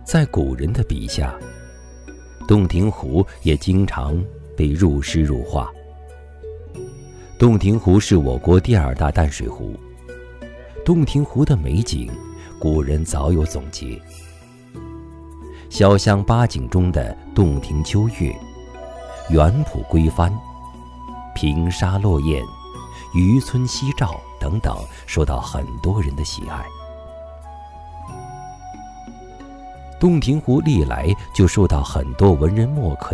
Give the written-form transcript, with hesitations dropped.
在古人的笔下，洞庭湖也经常被入诗入画。洞庭湖是我国第2大淡水湖，洞庭湖的美景，古人早有总结。潇湘八景中的洞庭秋月、园圃归帆、平沙落雁、渔村夕照等等，受到很多人的喜爱。洞庭湖历来就受到很多文人墨客的